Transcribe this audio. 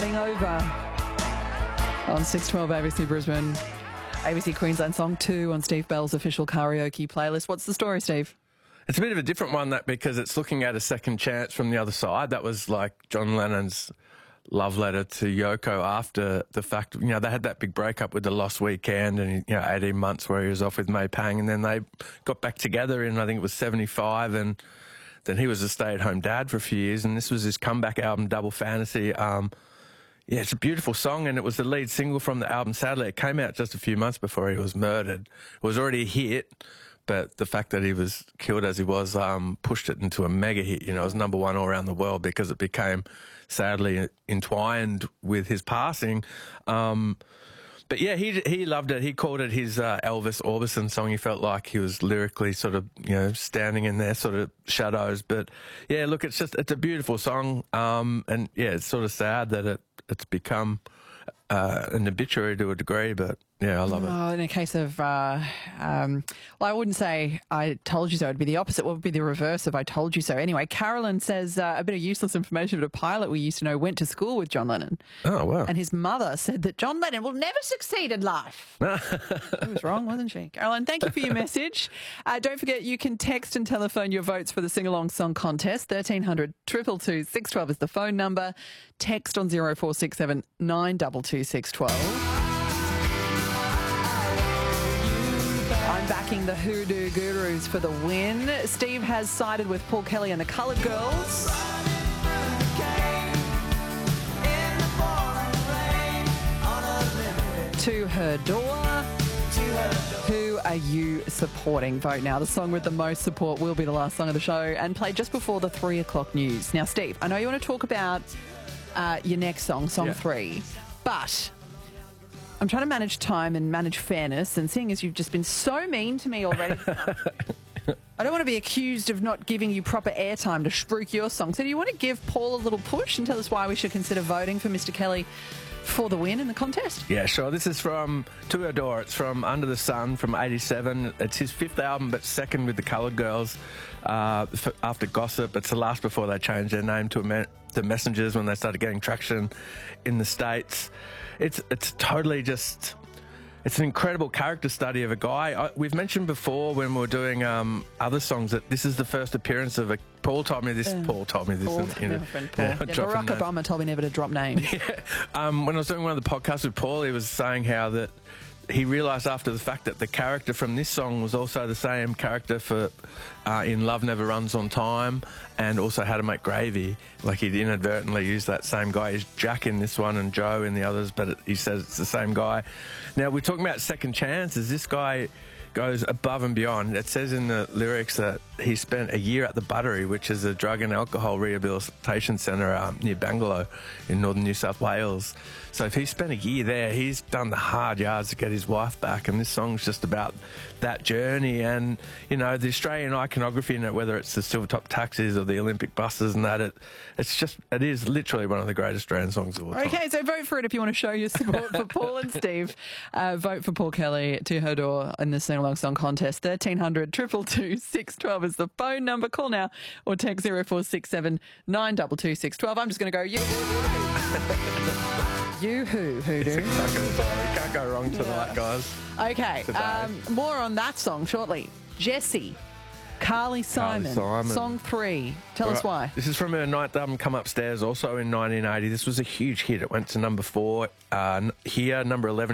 Starting Over on 612 ABC Brisbane. ABC Queensland Song 2 on Steve Bell's official karaoke playlist. What's the story, Steve? It's a bit of a different one, that, because it's looking at a second chance from the other side. That was like John Lennon's love letter to Yoko after the fact, they had that big breakup with The Lost Weekend and, 18 months where he was off with May Pang, and then they got back together in, I think it was 75, and then he was a stay-at-home dad for a few years, and this was his comeback album, Double Fantasy. It's a beautiful song, and it was the lead single from the album. Sadly, it came out just a few months before he was murdered. It was already a hit, but the fact that he was killed as he was pushed it into a mega hit. It was number one all around the world because it became, sadly, entwined with his passing. But yeah, he loved it. He called it his Elvis Orbison song. He felt like he was lyrically sort of, standing in their sort of shadows. But yeah, look, it's a beautiful song. And yeah, it's sort of sad that it's become an obituary to a degree, but yeah, I love it. In a case of, well, I wouldn't say I told you so. It'd be the opposite. What would be the reverse of I told you so? Anyway, Carolyn says a bit of useless information, but a pilot we used to know went to school with John Lennon. Oh, wow. And his mother said that John Lennon will never succeed in life. She was wrong, wasn't she? Carolyn, thank you for your message. Don't forget, you can text and telephone your votes for the Sing-Along Song Contest. 1300 222 612 is the phone number. Text on 0467 922 612. I'm backing the Hoodoo Gurus for the win. Steve has sided with Paul Kelly and the Coloured Girls. To Her Door. Who are you supporting? Vote now. The song with the most support will be the last song of the show and played just before the 3 o'clock news. Now, Steve, I know you want to talk about your next song, Song 3, but I'm trying to manage time and manage fairness, and seeing as you've just been so mean to me already, I don't want to be accused of not giving you proper airtime to spruik your song. So do you want to give Paul a little push and tell us why we should consider voting for Mr. Kelly for the win in the contest? Yeah, sure. This is from To Her Door. It's from Under the Sun from 87. It's his fifth album, but second with the Coloured Girls after Gossip. It's the last before they changed their name to The Messengers when they started getting traction in the States. It's totally just... It's an incredible character study of a guy. We've mentioned before when we were doing other songs that this is the first appearance of a... Paul told me this. Paul told me this. Paul, Barack Obama told me never to drop names. Yeah. When I was doing one of the podcasts with Paul, he was saying how that he realised after the fact that the character from this song was also the same character for in Love Never Runs on Time and also How to Make Gravy. Like, he'd inadvertently used that same guy. He's Jack in this one and Joe in the others, but he says it's the same guy. Now, we're talking about second chances. This guy goes above and beyond. It says in the lyrics that he spent a year at the Buttery, which is a drug and alcohol rehabilitation centre near Bangalore in northern New South Wales. So if he spent a year there, he's done the hard yards to get his wife back, and this song's just about that journey. And, the Australian iconography in it, whether it's the Silvertop taxis or the Olympic buses and that, it is literally one of the greatest Australian songs of all time. Okay, so vote for it if you want to show your support for Paul and Steve. Vote for Paul Kelly, To Her Door in the Sing-Along Song Contest. 1300 222 612 is the phone number. Call now or text 0467 922 612. I'm just going to go, Yoo-hoo, Hoodoo. Can't go wrong tonight, guys. Okay, more on that song shortly. Jessie, Carly Simon, Song 3. Tell us why. This is from her ninth album, Come Upstairs, also in 1980. This was a huge hit. It went to number 4 here, number 11